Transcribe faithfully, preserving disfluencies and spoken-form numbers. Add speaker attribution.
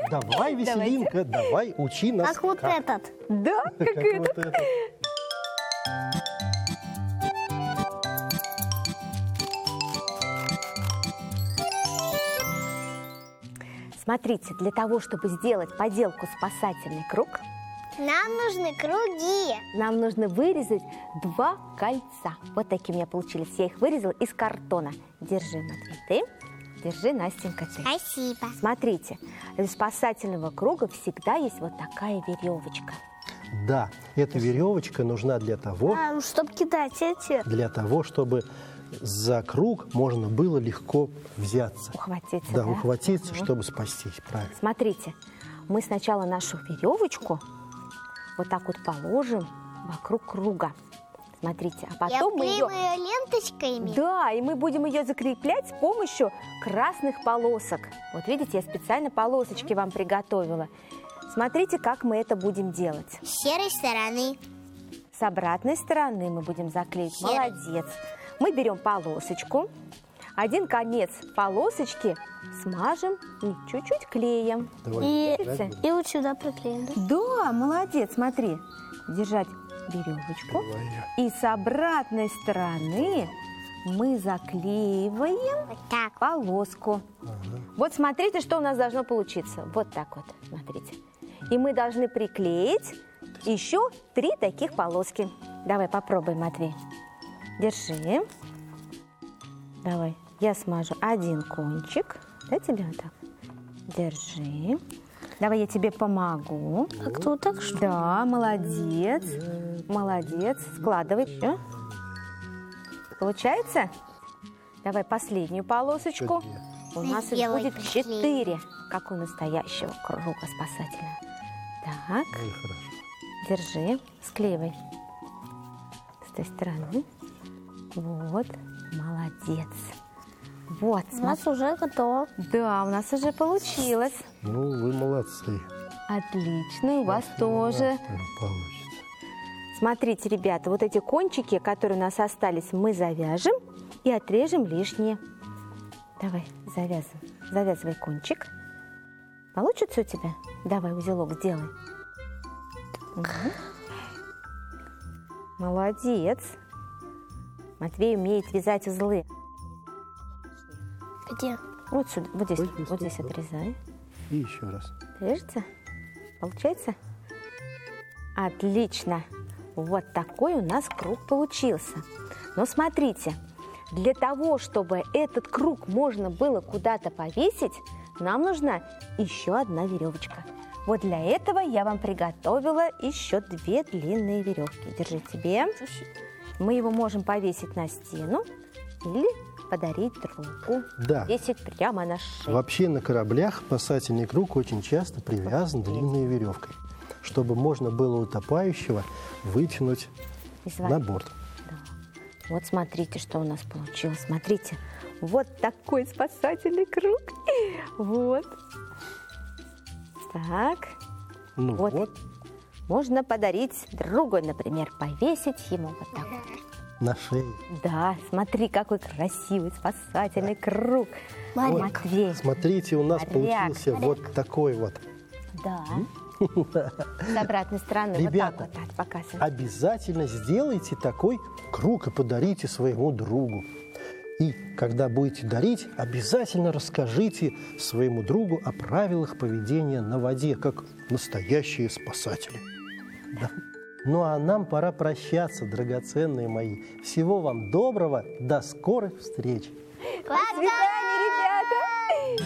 Speaker 1: Давай, веселинка, давай, учи нас.
Speaker 2: Как вот этот.
Speaker 3: Да, как
Speaker 1: Как
Speaker 3: это.
Speaker 1: вот это.
Speaker 3: Смотрите, для того, чтобы сделать поделку «Спасательный круг»,
Speaker 2: Нам нужны круги.
Speaker 3: нам нужно вырезать два кольца. Вот такие у меня получились. Я их вырезала из картона. Держи, Матвей, ты. Держи, Настенька, ты.
Speaker 2: Спасибо.
Speaker 3: Смотрите, для спасательного круга всегда есть вот такая веревочка.
Speaker 1: Да, эта веревочка нужна для того,
Speaker 2: А, ну, чтоб кидать эти.
Speaker 1: для того, чтобы за круг можно было легко взяться.
Speaker 3: Ухватиться,
Speaker 1: Да,
Speaker 3: да?
Speaker 1: ухватиться,
Speaker 3: Мгм.
Speaker 1: чтобы спастись, правильно.
Speaker 3: Смотрите, мы сначала нашу веревочку вот так вот положим вокруг круга. Смотрите, а
Speaker 2: Я
Speaker 3: потом мы ее...
Speaker 2: вклеиваю ее ленточками.
Speaker 3: Да, и мы будем ее закреплять с помощью красных полосок. Вот видите, я специально полосочки вам приготовила. Смотрите, как мы это будем делать.
Speaker 2: С серой стороны.
Speaker 3: С обратной стороны мы будим заклеить.
Speaker 2: Серой.
Speaker 3: Молодец. Мы берем полосочку. Один конец полосочки смажем и чуть-чуть клеем.
Speaker 1: Давай.
Speaker 2: И,
Speaker 3: Видите?
Speaker 2: и вот сюда приклеим. Да?
Speaker 3: Да, молодец, смотри. Держать веревочку.
Speaker 1: Давай.
Speaker 3: И с обратной стороны мы заклеиваем
Speaker 2: Вот так.
Speaker 3: полоску.
Speaker 1: Ага.
Speaker 3: Вот смотрите, что у нас должно получиться. Вот так вот, смотрите. И мы должны приклеить еще три таких полоски. Давай попробуем, Матвей. Держи. Давай, я смажу один кончик. Да, тебе вот так? Держи. Давай я тебе помогу.
Speaker 2: Как тут так что?
Speaker 3: Да, молодец. Молодец. Складывай. Всё. Получается? Давай последнюю полосочку.
Speaker 1: Что
Speaker 3: У нас их
Speaker 2: Сделай
Speaker 3: будет
Speaker 2: приклеить.
Speaker 3: четыре, как у настоящего круга спасательного. Так,
Speaker 1: Ой, хорошо.
Speaker 3: держи, склеивай. С той стороны. Вот, молодец. Вот,
Speaker 2: У нас уже готово.
Speaker 3: да, у нас уже получилось.
Speaker 1: Ну, вы молодцы.
Speaker 3: Отлично, у вас
Speaker 1: У вас
Speaker 3: тоже.
Speaker 1: тоже получится.
Speaker 3: Смотрите, ребята, вот эти кончики, которые у нас остались, мы завяжем и отрежем лишние. Давай, завязывай. Завязывай кончик. Получится у тебя? Давай узелок сделай. Мгм. Молодец. Матвей умеет вязать узлы.
Speaker 2: Где?
Speaker 3: Вот сюда, вот здесь,
Speaker 1: Вот здесь,
Speaker 3: вот здесь
Speaker 1: вот.
Speaker 3: отрезай.
Speaker 1: И еще раз.
Speaker 3: Режется? Получается? Отлично! Вот такой у нас круг получился. Но смотрите, для того, чтобы этот круг можно было куда-то повесить, нам нужна еще одна веревочка. Вот для этого я вам приготовила еще две длинные веревки. Держи тебе. Мы его можем повесить на стену или подарить другу.
Speaker 1: Да.
Speaker 3: Весить прямо на шее.
Speaker 1: Вообще на кораблях спасательный круг очень часто привязан длинной веревкой, чтобы можно было утопающего вытянуть
Speaker 3: Из
Speaker 1: на
Speaker 3: воды.
Speaker 1: борт.
Speaker 3: Вот смотрите, что у нас получилось. Смотрите, вот такой спасательный круг. Вот. Так.
Speaker 1: Ну
Speaker 3: Вот.
Speaker 1: вот,
Speaker 3: Можно подарить другу, например, повесить ему вот так вот.
Speaker 1: на шее.
Speaker 3: Да, смотри, какой красивый спасательный круг.
Speaker 2: Марик.
Speaker 3: Матвей.
Speaker 1: Смотрите, у нас
Speaker 3: Моряк,
Speaker 1: получился вот такой вот.
Speaker 3: Да. С обратной стороны.
Speaker 1: Ребята,
Speaker 3: вот так вот, Тать, показывай.
Speaker 1: Обязательно сделайте такой круг и подарите своему другу. И когда будете дарить, обязательно расскажите своему другу о правилах поведения на воде, как настоящие спасатели. Да. Ну а нам пора прощаться, драгоценные мои. Всего вам доброго, до скорых встреч!
Speaker 2: Пока!